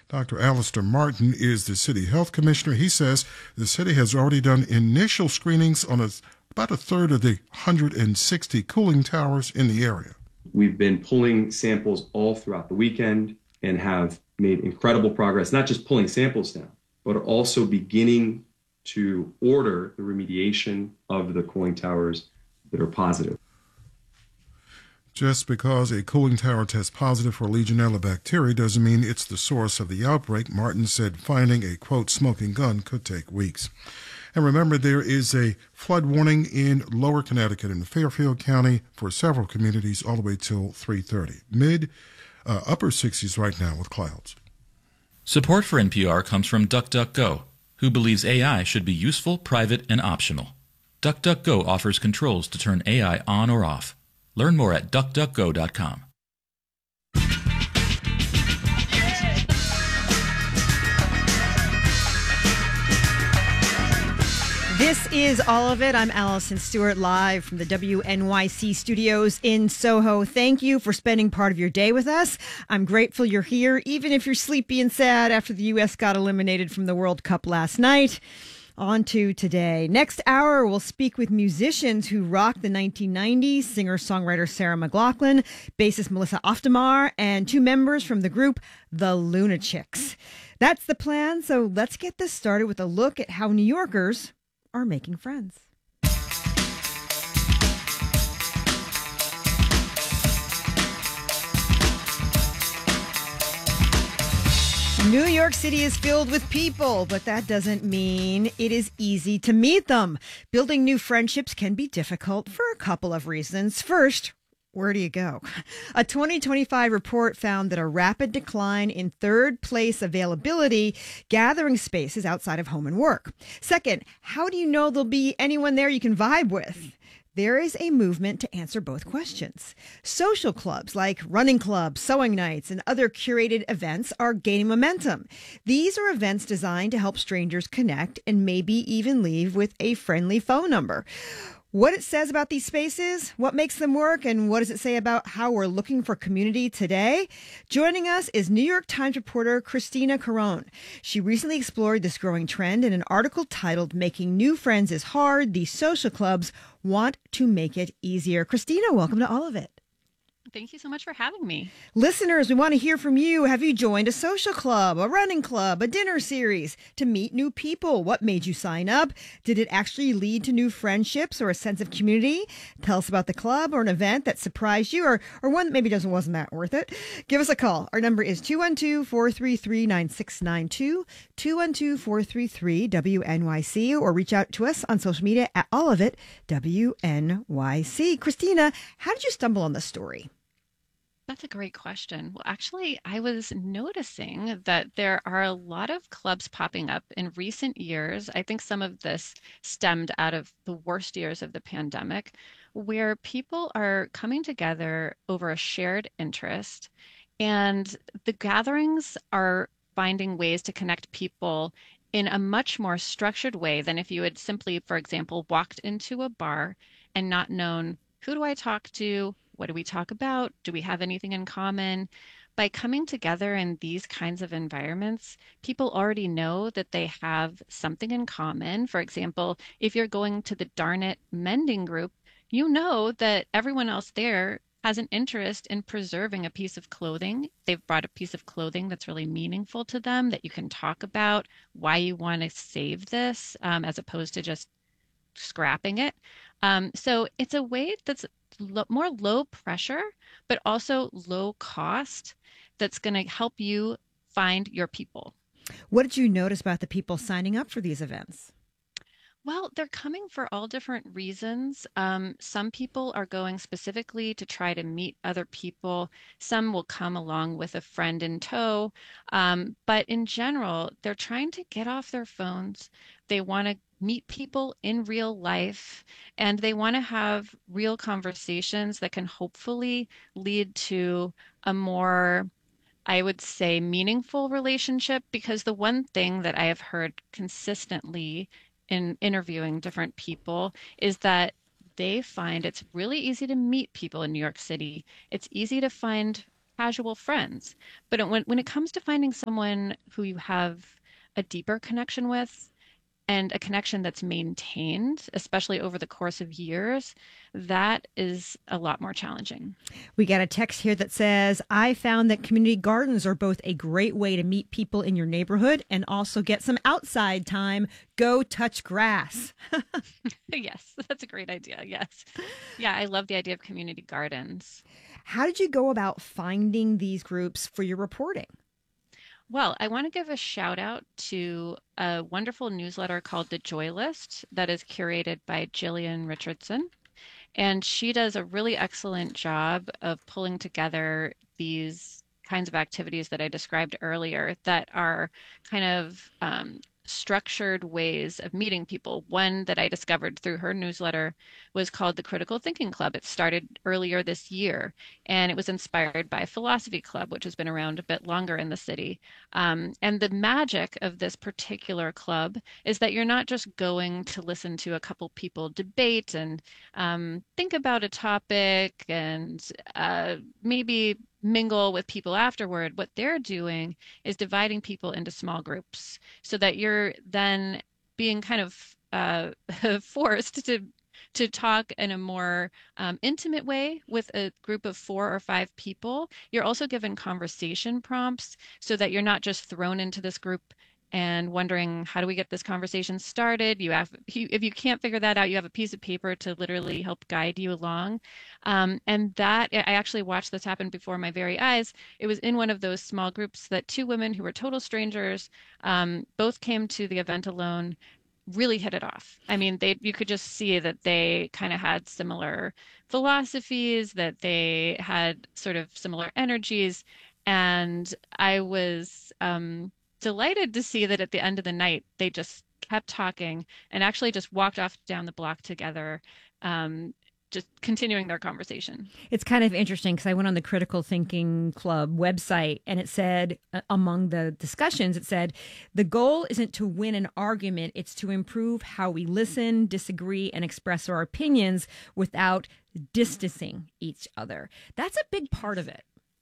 Dr. Alistair Martin is the city health commissioner. He says the city has already done initial screenings on about a third of the 160 cooling towers in the area. We've been pulling samples all throughout the weekend and have made incredible progress, not just pulling samples down, but also beginning to order the remediation of the cooling towers that are positive. Just because a cooling tower tests positive for Legionella bacteria doesn't mean it's the source of the outbreak. Martin said finding a, quote, smoking gun could take weeks. And remember, there is a flood warning in Lower Connecticut and Fairfield County for several communities all the way till 3:30. Upper 60s right now with clouds. Support for NPR comes from DuckDuckGo, who believes AI should be useful, private, and optional. DuckDuckGo offers controls to turn AI on or off. Learn more at duckduckgo.com. This is All of It. I'm Allison Stewart, live from the WNYC studios in Soho. Thank you for spending part of your day with us. I'm grateful you're here, even if you're sleepy and sad after the U.S. got eliminated from the World Cup last night. On to today. Next hour, we'll speak with musicians who rocked the 1990s, singer-songwriter Sarah McLachlan, bassist Melissa Oftamar, and two members from the group The Lunachicks. That's the plan, so let's get this started with a look at how New Yorkers are making friends. New York City is filled with people, but that doesn't mean it is easy to meet them. Building new friendships can be difficult for a couple of reasons. First, where do you go? A 2025 report found that a rapid decline in third place availability, gathering spaces outside of home and work. Second, how do you know there'll be anyone there you can vibe with? There is a movement to answer both questions. Social clubs like running clubs, sewing nights, and other curated events are gaining momentum. These are events designed to help strangers connect and maybe even leave with a friendly phone number. What it says about these spaces, what makes them work, and what does it say about how we're looking for community today? Joining us is New York Times reporter Christina Caron. She recently explored this growing trend in an article titled "Making New Friends is Hard. These social clubs want to make it easier." Christina, welcome to All of It. Thank you so much for having me. Listeners, we want to hear from you. Have you joined a social club, a running club, a dinner series to meet new people? What made you sign up? Did it actually lead to new friendships or a sense of community? Tell us about the club or an event that surprised you or one that maybe wasn't that worth it. Give us a call. Our number is 212-433-9692, 212-433-WNYC, or reach out to us on social media at All of It WNYC. Christina, how did you stumble on this story? That's a great question. Well, actually, I was noticing that there are a lot of clubs popping up in recent years. I think some of this stemmed out of the worst years of the pandemic, where people are coming together over a shared interest, and the gatherings are finding ways to connect people in a much more structured way than if you had simply, for example, walked into a bar and not known, who do I talk to? What do we talk about? Do we have anything in common? By coming together in these kinds of environments, people already know that they have something in common. For example, if you're going to the Darn It Mending group, you know that everyone else there has an interest in preserving a piece of clothing. They've brought a piece of clothing that's really meaningful to them, that you can talk about why you want to save this, as opposed to just scrapping it. So it's a way that's more low pressure, but also low cost, that's going to help you find your people. What did you notice about the people signing up for these events? Well, they're coming for all different reasons. Some people are going specifically to try to meet other people. Some will come along with a friend in tow. But in general, they're trying to get off their phones. They want to meet people in real life, and they want to have real conversations that can hopefully lead to a more, I would say, meaningful relationship. Because the one thing that I have heard consistently in interviewing different people is that they find it's really easy to meet people in New York City. It's easy to find casual friends. But when it comes to finding someone who you have a deeper connection with, and a connection that's maintained, especially over the course of years, that is a lot more challenging. We got a text here that says, I found that community gardens are both a great way to meet people in your neighborhood and also get some outside time. Go touch grass. Yes, that's a great idea. Yes. Yeah, I love the idea of community gardens. How did you go about finding these groups for your reporting? Well, I want to give a shout out to a wonderful newsletter called The Joy List that is curated by Jillian Richardson. And she does a really excellent job of pulling together these kinds of activities that I described earlier that are kind of structured ways of meeting people. One that I discovered through her newsletter was called the Critical Thinking Club. It started earlier this year, and it was inspired by Philosophy Club, which has been around a bit longer in the city. And the magic of this particular club is that you're not just going to listen to a couple people debate and think about a topic and maybe mingle with people afterward. What they're doing is dividing people into small groups so that you're then being kind of forced to talk in a more intimate way with a group of 4 or 5 people. You're also given conversation prompts so that you're not just thrown into this group and wondering, how do we get this conversation started? If you can't figure that out, you have a piece of paper to literally help guide you along. And that, I actually watched this happen before my very eyes. It was in one of those small groups that 2 women who were total strangers, both came to the event alone, really hit it off. I mean, you could just see that they kind of had similar philosophies, that they had sort of similar energies. And I was delighted to see that at the end of the night, they just kept talking and actually just walked off down the block together, just continuing their conversation. It's kind of interesting because I went on the Critical Thinking Club website and it said, among the discussions, it said, the goal isn't to win an argument, it's to improve how we listen, disagree, and express our opinions without distancing each other. That's a big part of it.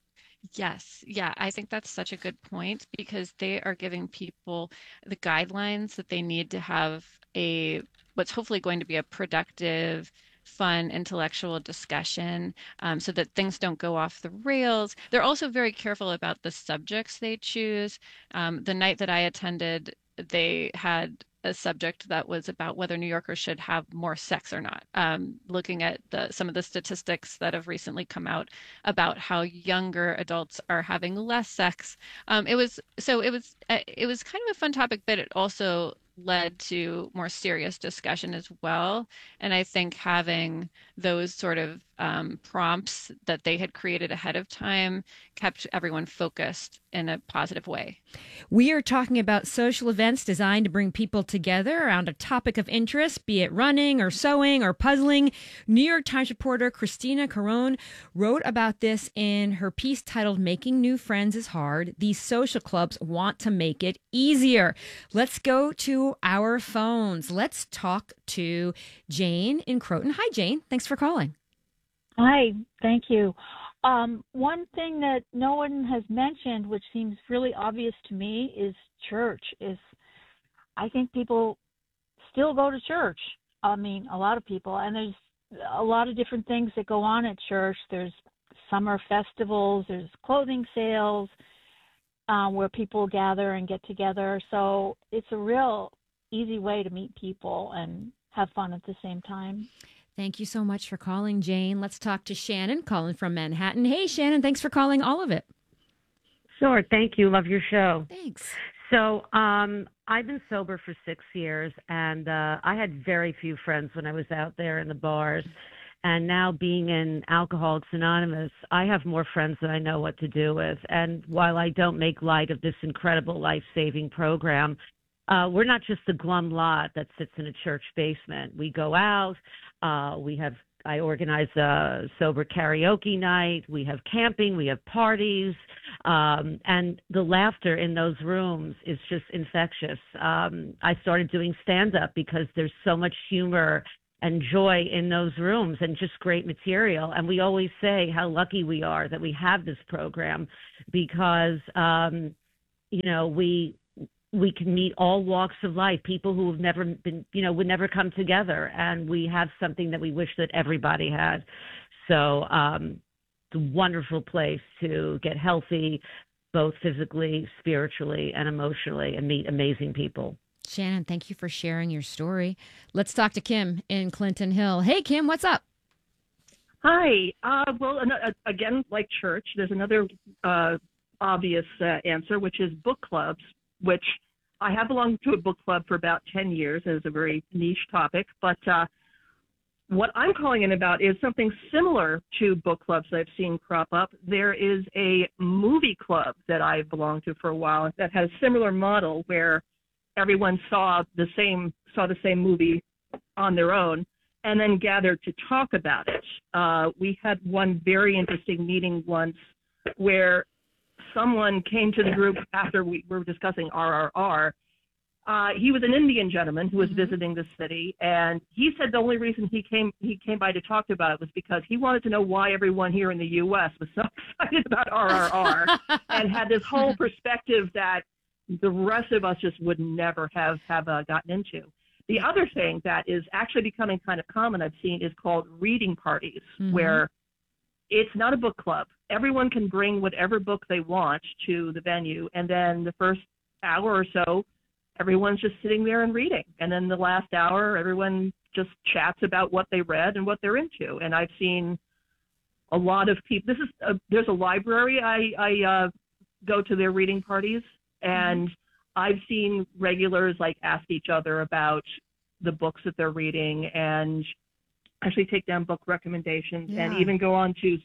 Yes. Yeah. I think that's such a good point because they are giving people the guidelines that they need to have what's hopefully going to be a productive, fun, intellectual discussion, so that things don't go off the rails. They're also very careful about the subjects they choose. The night that I attended, they had a subject that was about whether New Yorkers should have more sex or not, looking at some of the statistics that have recently come out about how younger adults are having less sex. It was kind of a fun topic, but it also led to more serious discussion as well. And I think having those sort of prompts that they had created ahead of time kept everyone focused in a positive way. We are talking about social events designed to bring people together around a topic of interest, be it running or sewing or puzzling. New York Times reporter Christina Caron wrote about this in her piece titled Making New Friends is Hard. These social clubs want to make it easier. Let's go to our phones. Let's talk to Jane in Croton. Hi, Jane. Thanks for calling. Hi, thank you. One thing that no one has mentioned, which seems really obvious to me, is church. I think people still go to church. I mean, a lot of people, and there's a lot of different things that go on at church. There's summer festivals, there's clothing sales, where people gather and get together. So it's a real easy way to meet people and have fun at the same time. Thank you so much for calling, Jane. Let's talk to Shannon, calling from Manhattan. Hey, Shannon, thanks for calling All of It. Sure, thank you. Love your show. Thanks. So I've been sober for 6 years, and I had very few friends when I was out there in the bars. And now being in Alcoholics Anonymous, I have more friends than I know what to do with. And while I don't make light of this incredible life-saving program, we're not just the glum lot that sits in a church basement. We go out. I organize a sober karaoke night. We have camping. We have parties. And the laughter in those rooms is just infectious. I started doing stand-up because there's so much humor and joy in those rooms and just great material. And we always say how lucky we are that we have this program because, we can meet all walks of life, people who have never been, would never come together. And we have something that we wish that everybody had. So it's a wonderful place to get healthy, both physically, spiritually, and emotionally, and meet amazing people. Shannon, thank you for sharing your story. Let's talk to Kim in Clinton Hill. Hey, Kim, what's up? Hi. Again, like church, there's another obvious answer, which is book clubs, which I have belonged to a book club for about 10 years. It's a very niche topic. But what I'm calling in about is something similar to book clubs that I've seen crop up. There is a movie club that I've belonged to for a while that has a similar model where everyone saw the same movie on their own and then gathered to talk about it. We had one very interesting meeting once where someone came to the group after we were discussing RRR. He was an Indian gentleman who was visiting the city, and he said the only reason he came by to talk about it was because he wanted to know why everyone here in the U.S. was so excited about RRR and had this whole perspective that the rest of us just would never have gotten into. The other thing that is actually becoming kind of common I've seen is called reading parties, where it's not a book club. Everyone can bring whatever book they want to the venue, and then the first hour or so, everyone's just sitting there and reading. And then the last hour, everyone just chats about what they read and what they're into. And I've seen a lot of people. There's a library. I go to their reading parties, and I've seen regulars ask each other about the books that they're reading and actually take down book recommendations and even go on to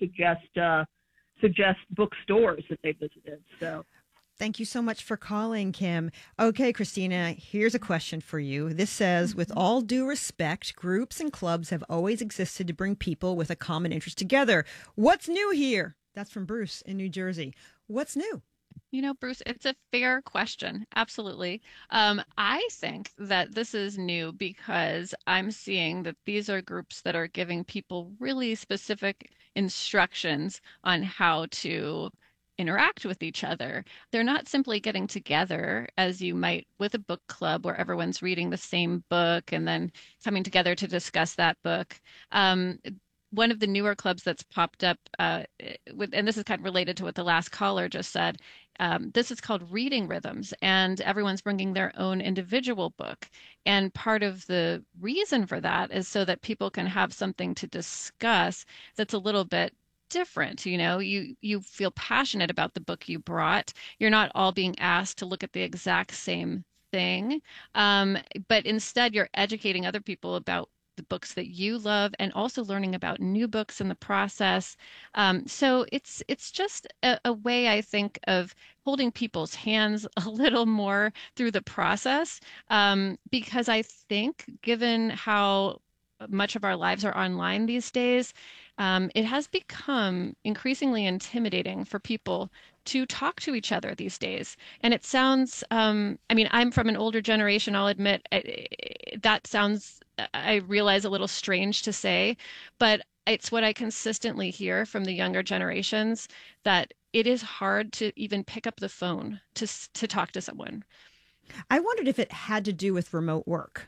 suggest bookstores that they visited. So thank you so much for calling, Kim. Okay, Christina, here's a question for you. This says, with all due respect, groups and clubs have always existed to bring people with a common interest together. What's new here? That's from Bruce in New Jersey. What's new? Bruce, it's a fair question. Absolutely. I think that this is new because I'm seeing that these are groups that are giving people really specific instructions on how to interact with each other. They're not simply getting together as you might with a book club where everyone's reading the same book and then coming together to discuss that book. One of the newer clubs that's popped up, and this is kind of related to what the last caller just said, this is called Reading Rhythms, and everyone's bringing their own individual book. And part of the reason for that is so that people can have something to discuss that's a little bit different. You feel passionate about the book you brought. You're not all being asked to look at the exact same thing, but instead you're educating other people about the books that you love and also learning about new books in the process. So it's just a way, I think, of holding people's hands a little more through the process, because I think given how much of our lives are online these days, it has become increasingly intimidating for people to talk to each other these days. And it sounds, I'm from an older generation, I'll admit, that sounds, I realize, a little strange to say, but it's what I consistently hear from the younger generations, that it is hard to even pick up the phone to talk to someone. I wondered if it had to do with remote work.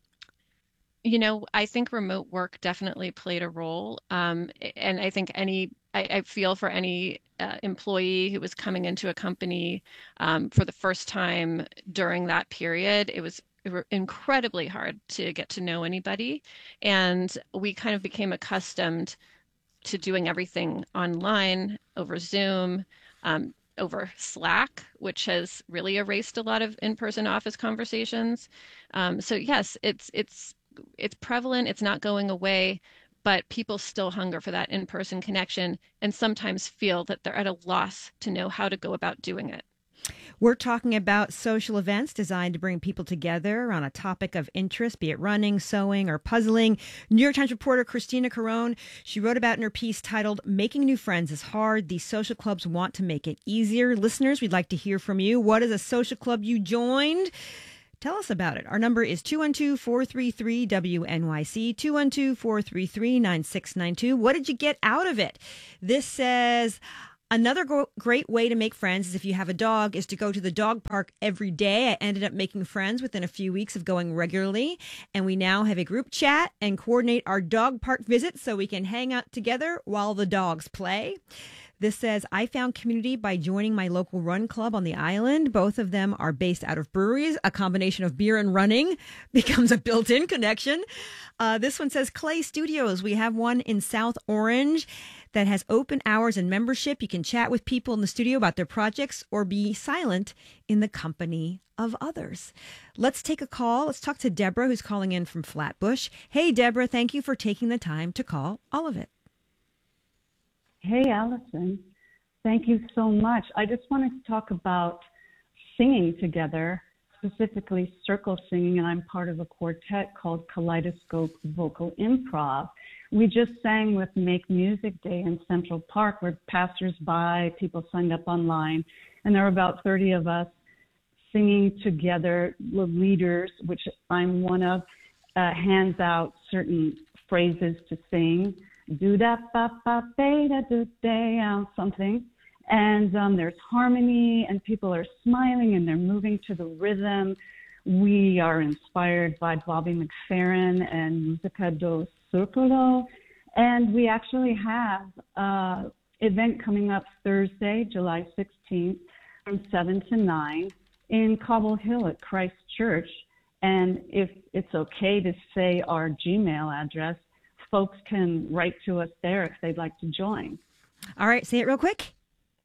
I think remote work definitely played a role. And I think I feel for any employee who was coming into a company for the first time during that period. It was incredibly hard to get to know anybody. And we kind of became accustomed to doing everything online, over Zoom, over Slack, which has really erased a lot of in-person office conversations. So yes, it's prevalent, it's not going away, but people still hunger for that in-person connection and sometimes feel that they're at a loss to know how to go about doing it. We're talking about social events designed to bring people together on a topic of interest, be it running, sewing, or puzzling. New York Times reporter Christina Carone, she wrote about in her piece titled, "Making New Friends is Hard. These social clubs want to make it easier." Listeners, we'd like to hear from you. What is a social club you joined? Tell us about it. Our number is 212-433-WNYC, 212-433-9692. What did you get out of it? This says, another great way to make friends is if you have a dog is to go to the dog park every day. I ended up making friends within a few weeks of going regularly, and we now have a group chat and coordinate our dog park visits so we can hang out together while the dogs play. This says, I found community by joining my local run club on the island. Both of them are based out of breweries. A combination of beer and running becomes a built-in connection. This one says, Clay Studios. We have one in South Orange that has open hours and membership. You can chat with people in the studio about their projects or be silent in the company of others. Let's take a call. Let's talk to Deborah, who's calling in from Flatbush. Hey, Deborah, thank you for taking the time to call All of It. Hey, Allison. Thank you so much. I just wanted to talk about singing together, specifically circle singing, and I'm part of a quartet called Kaleidoscope Vocal Improv. We just sang with Make Music Day in Central Park, where passers-by, people signed up online, and there were about 30 of us singing together. The leaders, which I'm one of, hands out certain phrases to sing. Do da ba ba ba da do day something, and there's harmony, and people are smiling and they're moving to the rhythm. We are inspired by Bobby McFerrin and Musica do Circolo, and we actually have an event coming up Thursday, July 16th, from 7 to 9 in Cobble Hill at Christ Church. And if it's okay to say our Gmail address, folks can write to us there if they'd like to join. All right, say it real quick.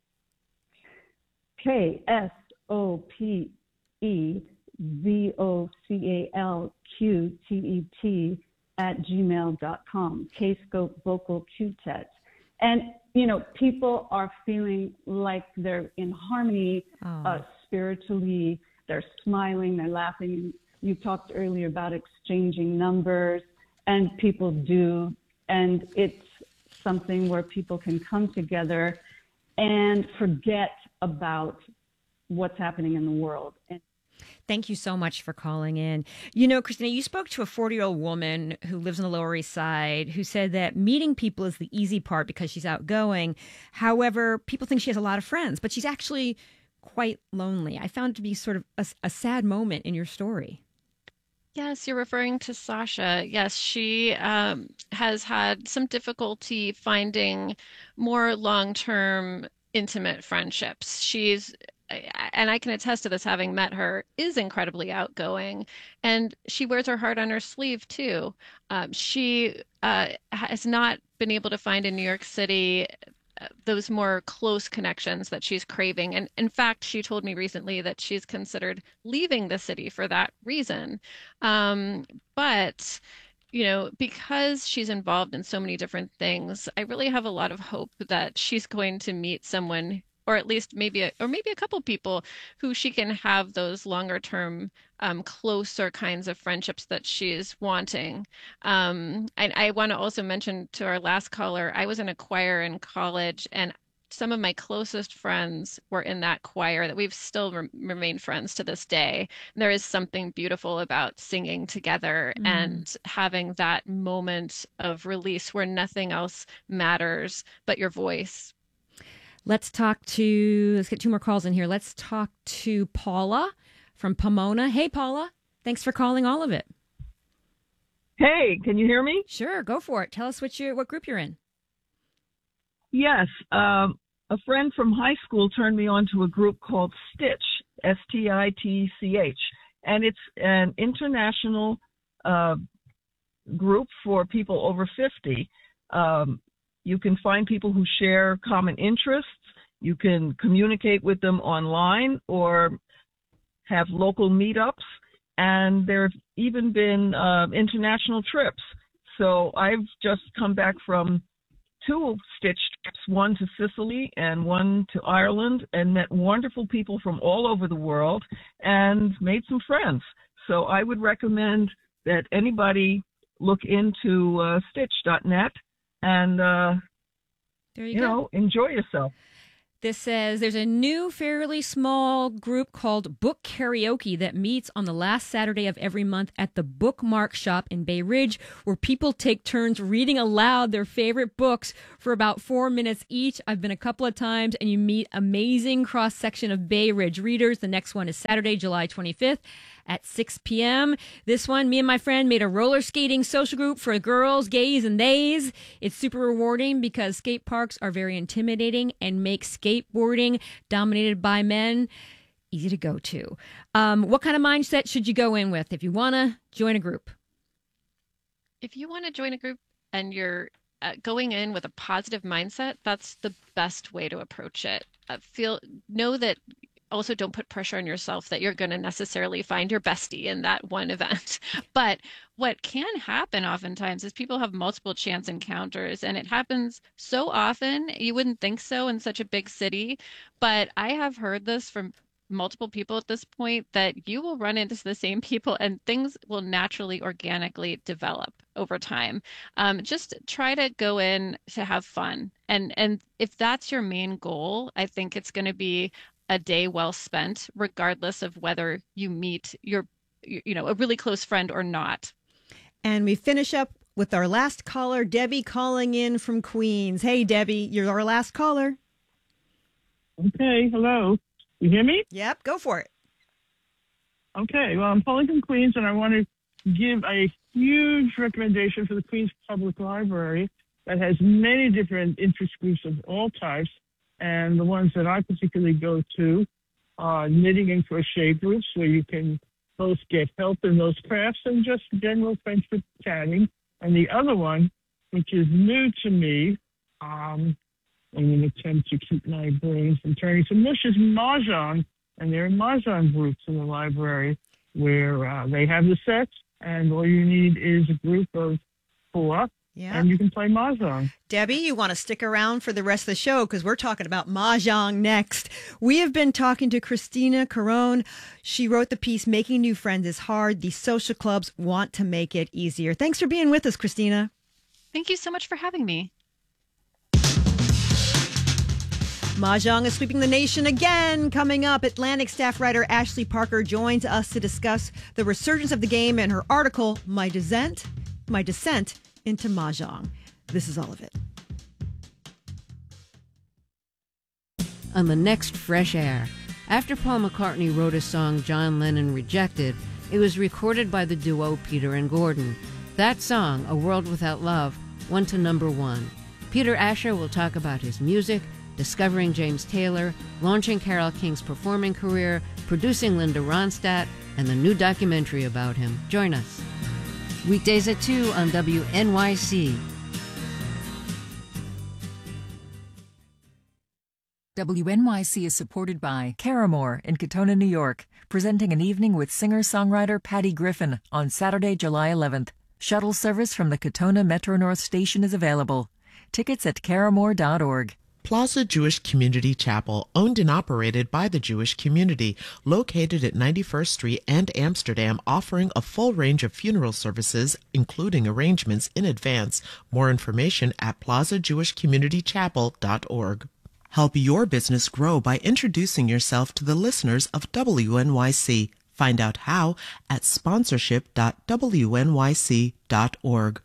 KSOPEVOCALQTET@gmail.com. Kscope Vocal Quartet. And, people are feeling like they're in harmony spiritually. They're smiling, they're laughing. You talked earlier about exchanging numbers. And people do, and it's something where people can come together and forget about what's happening in the world. Thank you so much for calling in. Christina, you spoke to a 40-year-old woman who lives on the Lower East Side who said that meeting people is the easy part because she's outgoing. However, people think she has a lot of friends, but she's actually quite lonely. I found it to be sort of a sad moment in your story. Yes, you're referring to Sasha. Yes, she has had some difficulty finding more long-term intimate friendships. And I can attest to this, having met her, is incredibly outgoing, and she wears her heart on her sleeve too. She has not been able to find in New York City those more close connections that she's craving. And in fact, she told me recently that she's considered leaving the city for that reason. But, because she's involved in so many different things, I really have a lot of hope that she's going to meet someone, or at least maybe a couple people who she can have those longer term, closer kinds of friendships that she's wanting. And I want to also mention to our last caller, I was in a choir in college, and some of my closest friends were in that choir that we've still remained friends to this day. And there is something beautiful about singing together and having that moment of release where nothing else matters but your voice. Let's get 2 more calls in here. Let's talk to Paula from Pomona. Hey, Paula. Thanks for calling All of It. Hey, can you hear me? Sure, go for it. Tell us what group you're in. Yes. A friend from high school turned me on to a group called Stitch, STITCH. And it's an international group for people over 50. You can find people who share common interests. You can communicate with them online or have local meetups. And there have even been international trips. So I've just come back from 2 Stitch trips, one to Sicily and one to Ireland, and met wonderful people from all over the world and made some friends. So I would recommend that anybody look into Stitch.net and, there you go. Enjoy yourself. This says there's a new fairly small group called Book Karaoke that meets on the last Saturday of every month at the Bookmark Shop in Bay Ridge, where people take turns reading aloud their favorite books for about 4 minutes each. I've been a couple of times, and you meet amazing cross-section of Bay Ridge readers. The next one is Saturday, July 25th. At 6 p.m. This one, me and my friend made a roller skating social group for girls, gays, and theys. It's super rewarding because skate parks are very intimidating and make skateboarding dominated by men easy to go to. What kind of mindset should you go in with if you want to join a group? If you want to join a group and you're going in with a positive mindset, that's the best way to approach it. Know that. Also, don't put pressure on yourself that you're going to necessarily find your bestie in that one event. But what can happen oftentimes is people have multiple chance encounters, and it happens so often. You wouldn't think so in such a big city, but I have heard this from multiple people at this point, that you will run into the same people and things will naturally, organically develop over time. Just try to go in to have fun. And if that's your main goal, I think it's going to be a day well spent, regardless of whether you meet a really close friend or not. And we finish up with our last caller, Debbie, calling in from Queens. Hey, Debbie, you're our last caller. Okay, hello. You hear me? Yep, go for it. Okay, well, I'm calling from Queens, and I want to give a huge recommendation for the Queens Public Library that has many different interest groups of all types. And the ones that I particularly go to are knitting and crochet groups, where you can both get help in those crafts and just general friendship chatting. And the other one, which is new to me, in an attempt to keep my brain from turning to mush, is Mahjong. And there are Mahjong groups in the library where they have the sets, and all you need is a group of 4. Yeah. And you can play Mahjong. Debbie, you want to stick around for the rest of the show because we're talking about Mahjong next. We have been talking to Christina Caron. She wrote the piece, Making New Friends is Hard. These social clubs want to make it easier. Thanks for being with us, Christina. Thank you so much for having me. Mahjong is sweeping the nation again. Coming up, Atlantic staff writer Ashley Parker joins us to discuss the resurgence of the game and her article, My Descent into Mahjong. This is all of it. On the next Fresh Air, after Paul McCartney wrote a song John Lennon rejected, it was recorded by the duo Peter and Gordon. That song, A World Without Love, went to number 1. Peter Asher will talk about his music, discovering James Taylor, launching Carole King's performing career, producing Linda Ronstadt, and the new documentary about him. Join us. Weekdays at 2 on WNYC. WNYC is supported by Caramore in Katona, New York, presenting an evening with singer-songwriter Patty Griffin on Saturday, July 11th. Shuttle service from the Katona Metro North Station is available. Tickets at caramore.org. Plaza Jewish Community Chapel, owned and operated by the Jewish community, located at 91st Street and Amsterdam, offering a full range of funeral services, including arrangements in advance. More information at plazajewishcommunitychapel.org. Help your business grow by introducing yourself to the listeners of WNYC. Find out how at sponsorship.wnyc.org.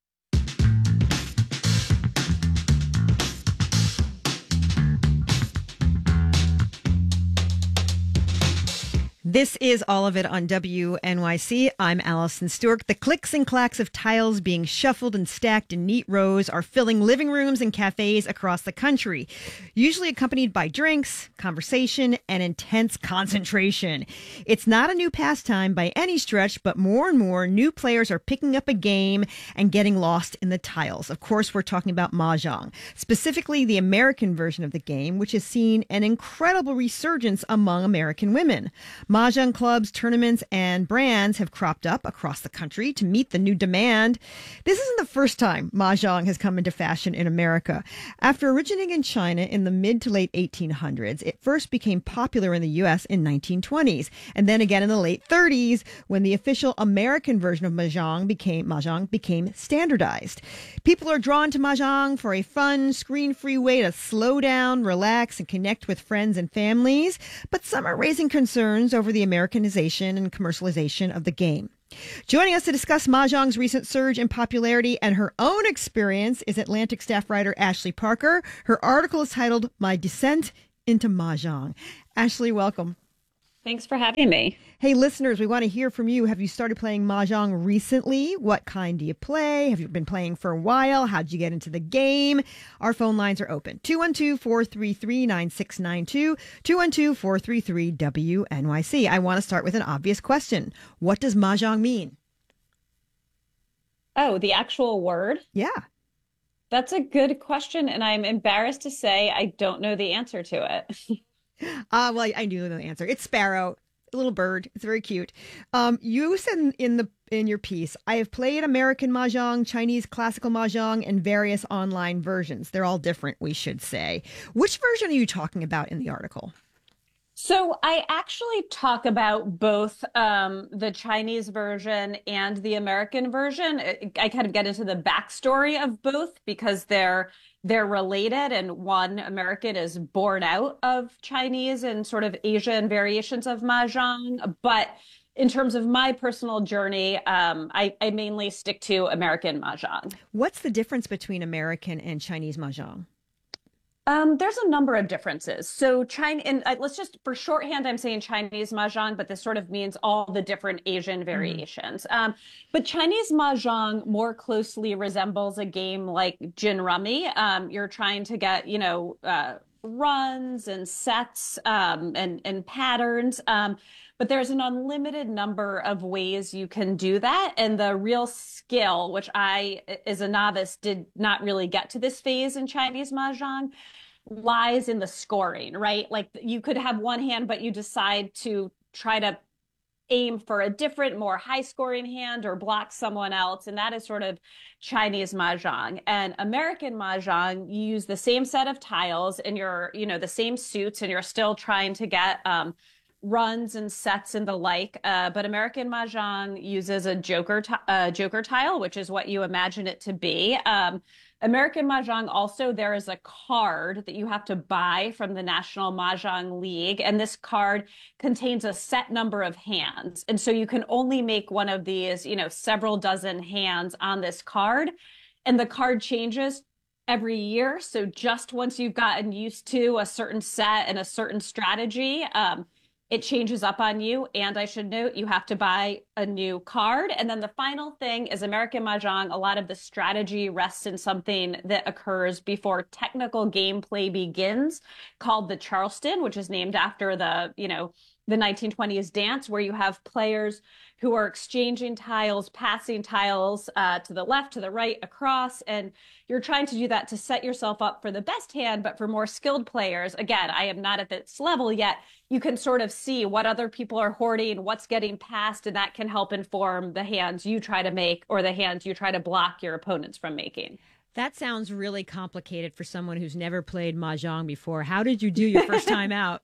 This is all of it on WNYC. I'm Allison Stewart. The clicks and clacks of tiles being shuffled and stacked in neat rows are filling living rooms and cafes across the country, usually accompanied by drinks, conversation, and intense concentration. It's not a new pastime by any stretch, but more and more new players are picking up a game and getting lost in the tiles. Of course, we're talking about Mahjong, specifically the American version of the game, which has seen an incredible resurgence among American women. Mahjong clubs, tournaments, and brands have cropped up across the country to meet the new demand. This isn't the first time Mahjong has come into fashion in America. After originating in China in the mid to late 1800s, it first became popular in the U.S. in 1920s, and then again in the late 30s when the official American version of Mahjong became standardized. People are drawn to Mahjong for a fun, screen-free way to slow down, relax, and connect with friends and families, but some are raising concerns over the Americanization and commercialization of the game. Joining us to discuss Mahjong's recent surge in popularity and her own experience is Atlantic staff writer Ashley Parker. Her article is titled My Descent into Mahjong. Ashley, welcome. Thanks for having me. Hey, listeners, we want to hear from you. Have you started playing Mahjong recently? What kind do you play? Have you been playing for a while? How'd you get into the game? Our phone lines are open. 212-433-9692, 212-433-WNYC. I want to start with an obvious question. What does Mahjong mean? Oh, the actual word? Yeah. That's a good question, and I'm embarrassed to say I don't know the answer to it. Well, I knew the answer. It's sparrow, a little bird. It's very cute. You said in your piece, I have played American Mahjong, Chinese classical Mahjong, and various online versions. They're all different, we should say. Which version are you talking about in the article? So I actually talk about both the Chinese version and the American version. I kind of get into the backstory of both because they're related, and one, American, is born out of Chinese and sort of Asian variations of Mahjong. But in terms of my personal journey, I mainly stick to American Mahjong. What's the difference between American and Chinese Mahjong? There's a number of differences. So let's just, for shorthand, I'm saying Chinese Mahjong, but this sort of means all the different Asian variations. But Chinese Mahjong more closely resembles a game like Gin Rummy. You're trying to get, runs and sets and patterns. But there's an unlimited number of ways you can do that. And the real skill, which I, as a novice, did not really get to this phase in Chinese Mahjong, lies in the scoring, right? Like you could have one hand, but you decide to try to aim for a different, more high scoring hand or block someone else. And that is sort of Chinese Mahjong. And American Mahjong, you use the same set of tiles and you're, the same suits, and you're still trying to get runs and sets and the like. But American Mahjong uses a joker tile, which is what you imagine it to be. American Mahjong also, there is a card that you have to buy from the National Mahjong League. And this card contains a set number of hands. And so you can only make one of these, several dozen hands on this card. And the card changes every year. So just once you've gotten used to a certain set and a certain strategy, it changes up on you. And I should note, you have to buy a new card. And then the final thing is American Mahjong. A lot of the strategy rests in something that occurs before technical gameplay begins, called the Charleston, which is named after the 1920s dance, where you have players who are exchanging tiles, passing tiles to the left, to the right, across. And you're trying to do that to set yourself up for the best hand. But for more skilled players, again, I am not at this level yet, you can sort of see what other people are hoarding, what's getting passed, and that can help inform the hands you try to make or the hands you try to block your opponents from making. That sounds really complicated for someone who's never played Mahjong before. How did you do your first time out?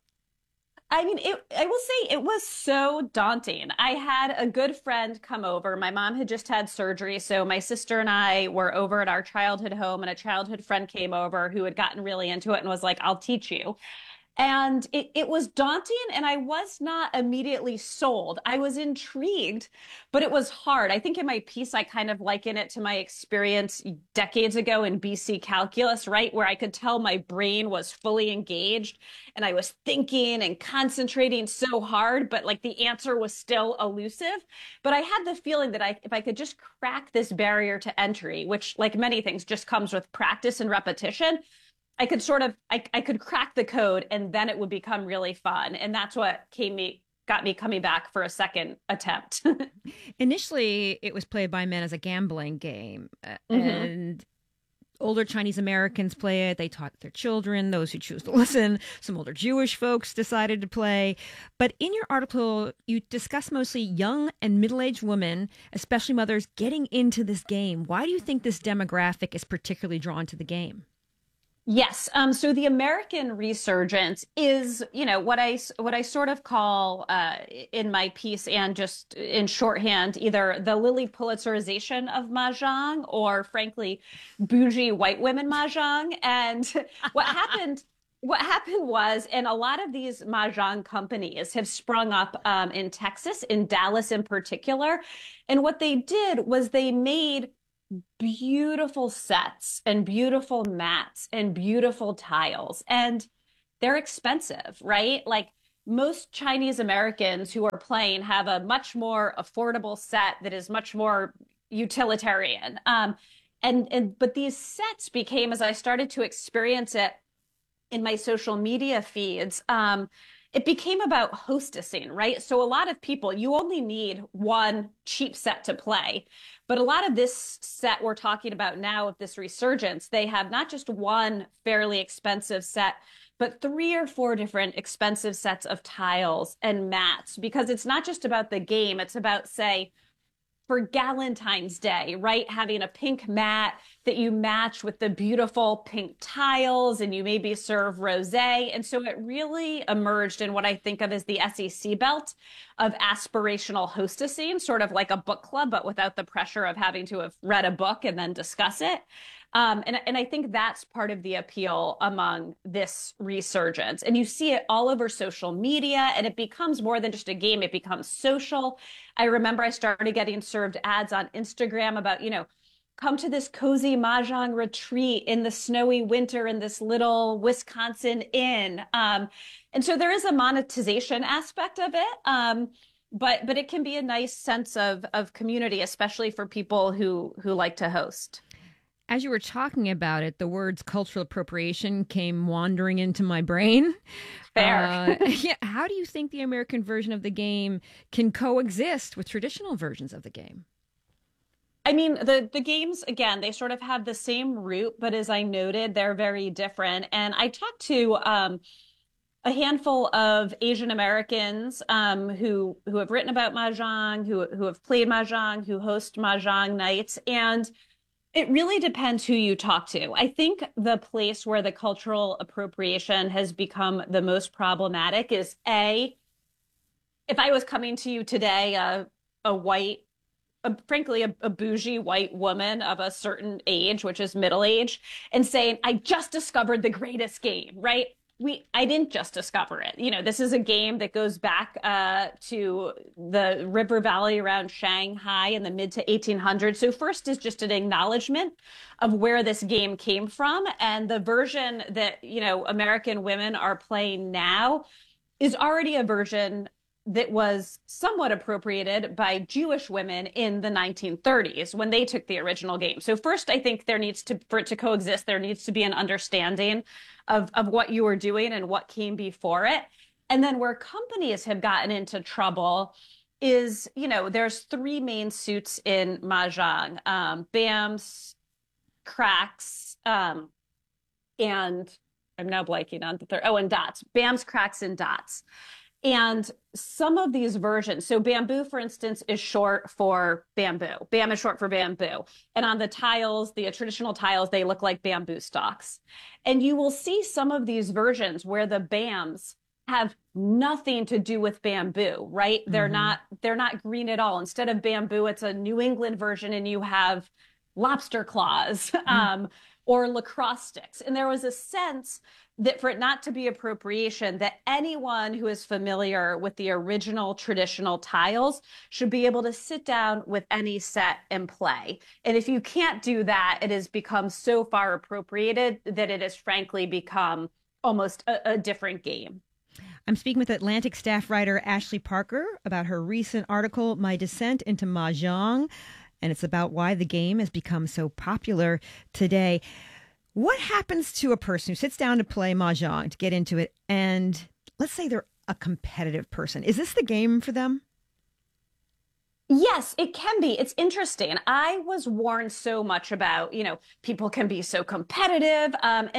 I mean, I will say it was so daunting. I had a good friend come over. My mom had just had surgery, so my sister and I were over at our childhood home, and a childhood friend came over who had gotten really into it and was like, I'll teach you. And it was daunting, and I was not immediately sold. I was intrigued, but it was hard. I think in my piece, I kind of liken it to my experience decades ago in BC calculus, right? Where I could tell my brain was fully engaged and I was thinking and concentrating so hard, but like the answer was still elusive. But I had the feeling that if I could just crack this barrier to entry, which like many things just comes with practice and repetition, I could I could crack the code, and then it would become really fun. And that's what got me coming back for a second attempt. Initially, it was played by men as a gambling game. And older Chinese Americans play it. They taught their children, those who choose to listen. Some older Jewish folks decided to play. But in your article, you discuss mostly young and middle-aged women, especially mothers, getting into this game. Why do you think this demographic is particularly drawn to the game? Yes. So the American resurgence is, what I sort of call in my piece and just in shorthand, either the Lilly Pulitzerization of Mahjong or, frankly, bougie white women Mahjong. And what happened was, and a lot of these Mahjong companies have sprung up in Texas, in Dallas in particular. And what they did was they made beautiful sets and beautiful mats and beautiful tiles, and they're expensive, right? Like most Chinese Americans who are playing have a much more affordable set that is much more utilitarian. But these sets became, as I started to experience it in my social media feeds, it became about hostessing, right? So a lot of people, you only need one cheap set to play. But a lot of this set we're talking about now, of this resurgence, they have not just one fairly expensive set, but 3 or 4 different expensive sets of tiles and mats, because it's not just about the game. It's about, say, for Galentine's Day, right? Having a pink mat that you match with the beautiful pink tiles, and you maybe serve rosé. And so it really emerged in what I think of as the SEC belt of aspirational hostessing, sort of like a book club, but without the pressure of having to have read a book and then discuss it. And I think that's part of the appeal among this resurgence. And you see it all over social media, and it becomes more than just a game. It becomes social. I remember I started getting served ads on Instagram about, come to this cozy Mahjong retreat in the snowy winter in this little Wisconsin inn. And so there is a monetization aspect of it. But it can be a nice sense of community, especially for people who like to host. As you were talking about it, the words cultural appropriation came wandering into my brain. Fair. How do you think the American version of the game can coexist with traditional versions of the game? I mean, the games, again, they sort of have the same root, but as I noted, they're very different. And I talked to a handful of Asian Americans who have written about Mahjong, who have played Mahjong, who host Mahjong nights, and it really depends who you talk to. I think the place where the cultural appropriation has become the most problematic is, if I was coming to you today, frankly, a bougie white woman of a certain age, which is middle age, and saying, I just discovered the greatest game, right? I didn't just discover it. This is a game that goes back to the river valley around Shanghai in the mid to 1800s. So first is just an acknowledgement of where this game came from. And the version that, American women are playing now is already a version that was somewhat appropriated by Jewish women in the 1930s when they took the original game. So first, I think for it to coexist, there needs to be an understanding of what you were doing and what came before it. And then where companies have gotten into trouble is, there's 3 main suits in Mahjong, BAMS, Crax, and I'm now blanking on the third. And Dots. BAMS, Crax, and Dots. And some of these versions, so bamboo, for instance, is short for bamboo. BAM is short for bamboo. And on the tiles, the traditional tiles, they look like bamboo stalks. And you will see some of these versions where the BAMs have nothing to do with bamboo, right? Mm-hmm. They're not green at all. Instead of bamboo, it's a New England version, and you have lobster claws or lacrosse sticks. And there was a sense that for it not to be appropriation, that anyone who is familiar with the original traditional tiles should be able to sit down with any set and play. And if you can't do that, it has become so far appropriated that it has frankly become almost a different game. I'm speaking with Atlantic staff writer Ashley Parker about her recent article, My Descent into Mahjong, and it's about why the game has become so popular today. What happens to a person who sits down to play Mahjong, to get into it, and let's say they're a competitive person? Is this the game for them? Yes, it can be. It's interesting. I was warned so much about, people can be so competitive.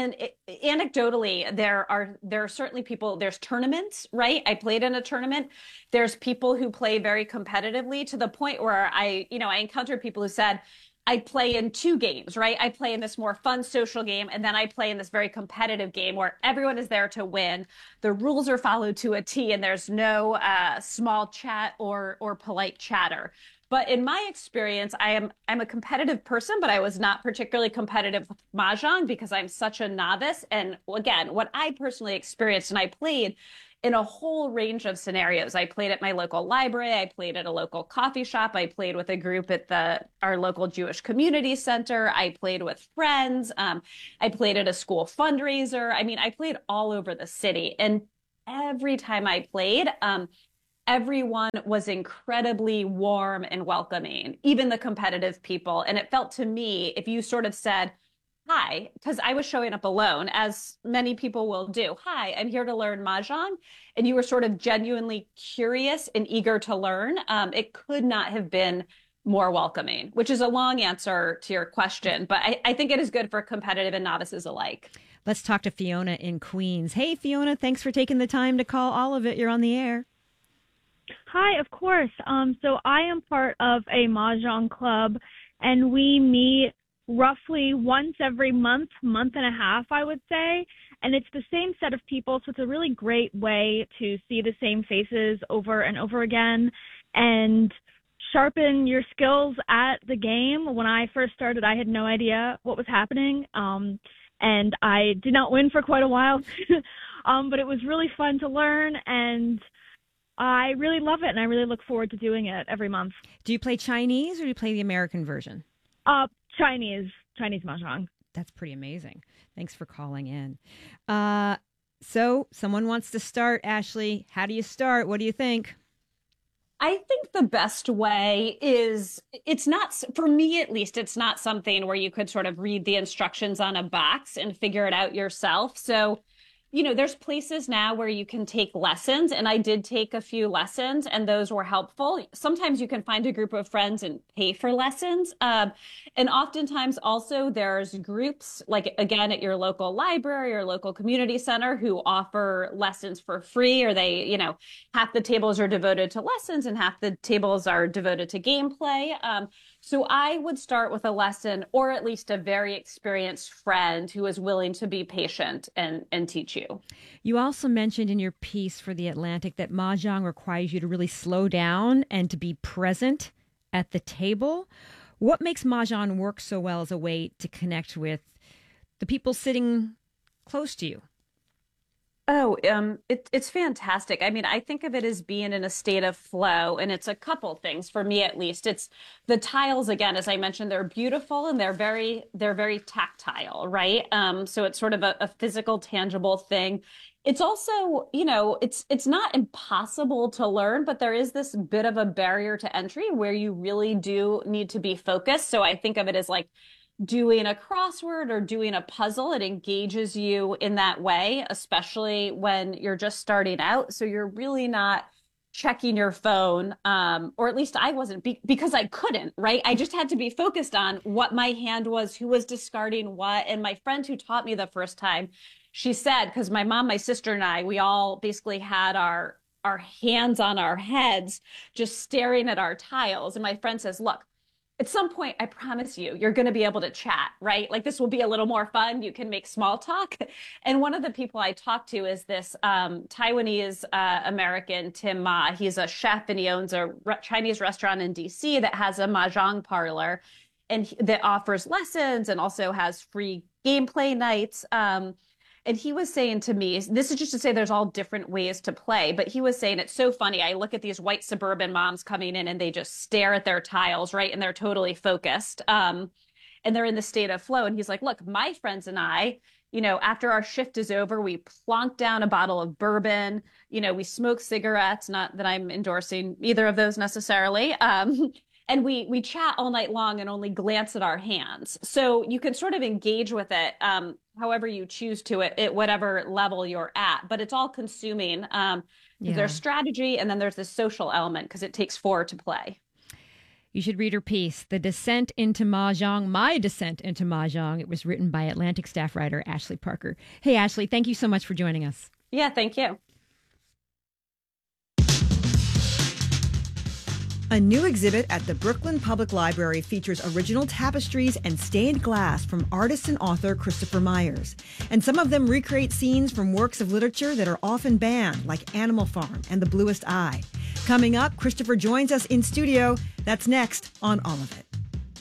Anecdotally, there are certainly people, there's tournaments, right? I played in a tournament. There's people who play very competitively to the point where I encountered people who said, I play in two games, right? I play in this more fun social game, and then I play in this very competitive game where everyone is there to win. The rules are followed to a T, and there's no small chat or polite chatter. But in my experience, I'm a competitive person, but I was not particularly competitive with Mahjong because I'm such a novice. And again, what I personally experienced, and I played in a whole range of scenarios. I played at my local library. I played at a local coffee shop. I played with a group at our local Jewish community center. I played with friends. I played at a school fundraiser. I mean, I played all over the city. And every time I played, everyone was incredibly warm and welcoming, even the competitive people. And it felt to me, if you sort of said, hi, because I was showing up alone, as many people will do. Hi, I'm here to learn Mahjong. And you were sort of genuinely curious and eager to learn. It could not have been more welcoming, which is a long answer to your question. But I think it is good for competitive and novices alike. Let's talk to Fiona in Queens. Hey, Fiona, thanks for taking the time to call all of it. You're on the air. Hi, of course. So I am part of a Mahjong club, and we meet roughly once every month and a half, I would say. And it's the same set of people, so it's a really great way to see the same faces over and over again and sharpen your skills at the game. When I first started, I had no idea what was happening, and I did not win for quite a while. But it was really fun to learn, and I really love it, and I really look forward to doing it every month. Do you play Chinese or do you play the American version? Chinese Mahjong. That's pretty amazing. Thanks for calling in. So someone wants to start. Ashley, how do you start? What do you think? I think the best way is, it's not, for me at least, it's not something where you could sort of read the instructions on a box and figure it out yourself. So, there's places now where you can take lessons, and I did take a few lessons, and those were helpful. Sometimes you can find a group of friends and pay for lessons. And oftentimes also there's groups, like, again, at your local library or local community center who offer lessons for free, or they, half the tables are devoted to lessons and half the tables are devoted to gameplay. So I would start with a lesson, or at least a very experienced friend who is willing to be patient and teach you. You also mentioned in your piece for The Atlantic that Mahjong requires you to really slow down and to be present at the table. What makes Mahjong work so well as a way to connect with the people sitting close to you? Oh, it's fantastic. I mean, I think of it as being in a state of flow, and it's a couple things for me, at least. It's the tiles, again, as I mentioned, they're beautiful and they're very tactile, right? So it's sort of a physical, tangible thing. It's also, it's not impossible to learn, but there is this bit of a barrier to entry where you really do need to be focused. So I think of it as like doing a crossword or doing a puzzle. It engages you in that way, especially when you're just starting out. So you're really not checking your phone, or at least I wasn't, because I couldn't, right? I just had to be focused on what my hand was, who was discarding what. And my friend who taught me the first time, she said, because my mom, my sister, and I, we all basically had our hands on our heads, just staring at our tiles. And my friend says, look, at some point, I promise you're going to be able to chat, right? Like, this will be a little more fun. You can make small talk. And one of the people I talked to is this Taiwanese American, Tim Ma. He's a chef, and he owns a Chinese restaurant in DC that has a Mahjong parlor and that offers lessons and also has free gameplay nights. And he was saying to me, this is just to say there's all different ways to play, but he was saying it's so funny. I look at these white suburban moms coming in and they just stare at their tiles, right? And they're totally focused. And they're in the state of flow. And he's like, look, my friends and I, after our shift is over, we plonk down a bottle of bourbon, we smoke cigarettes, not that I'm endorsing either of those necessarily. And we chat all night long and only glance at our hands. So you can sort of engage with it however you choose to, at whatever level you're at. But it's all consuming. There's strategy, and then there's this social element because it takes four to play. You should read her piece, The Descent into Mahjong, My Descent into Mahjong. It was written by Atlantic staff writer Ashley Parker. Hey, Ashley, thank you so much for joining us. Yeah, thank you. A new exhibit at the Brooklyn Public Library features original tapestries and stained glass from artist and author Christopher Myers. And some of them recreate scenes from works of literature that are often banned, like Animal Farm and The Bluest Eye. Coming up, Christopher joins us in studio. That's next on All of It.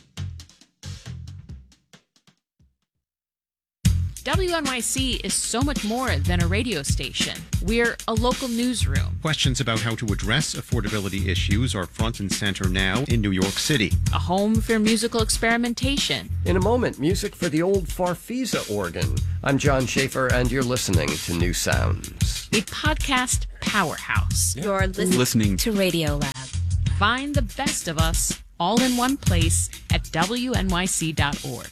WNYC is so much more than a radio station. We're a local newsroom. Questions about how to address affordability issues are front and center now in New York City. A home for musical experimentation. In a moment, music for the old Farfisa organ. I'm John Schaefer, and you're listening to New Sounds. A podcast powerhouse. You're listening to Radio Lab. Find the best of us all in one place at WNYC.org.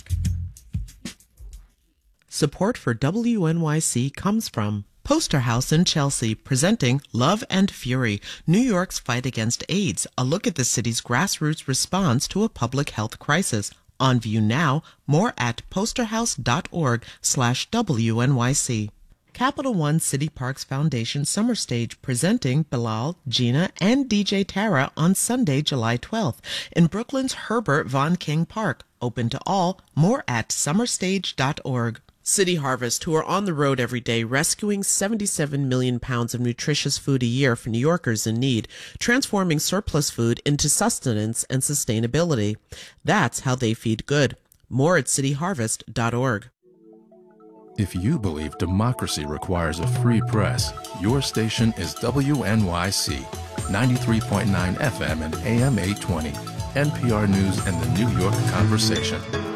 Support for WNYC comes from Poster House in Chelsea, presenting Love and Fury, New York's fight against AIDS, a look at the city's grassroots response to a public health crisis. On view now, more at posterhouse.org/WNYC. Capital One City Parks Foundation Summer Stage presenting Bilal, Gina, and DJ Tara on Sunday, July 12th in Brooklyn's Herbert Von King Park. Open to all, more at summerstage.org. City Harvest, who are on the road every day rescuing 77 million pounds of nutritious food a year for New Yorkers in need, transforming surplus food into sustenance and sustainability. That's how they feed good. More at cityharvest.org. If you believe democracy requires a free press, your station is WNYC, 93.9 FM and AM 820, NPR News and the New York Conversation.